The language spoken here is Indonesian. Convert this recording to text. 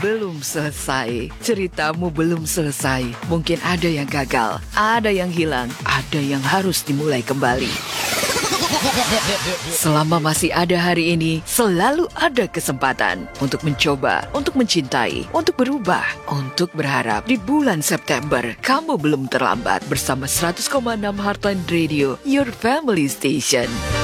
belum selesai. Ceritamu belum selesai. Mungkin ada yang gagal, ada yang hilang, ada yang harus dimulai kembali. Selama masih ada hari ini, selalu ada kesempatan untuk mencoba, untuk mencintai, untuk berubah, untuk berharap. Di bulan September, kamu belum terlambat bersama 100,6 Heartland Radio, your family station.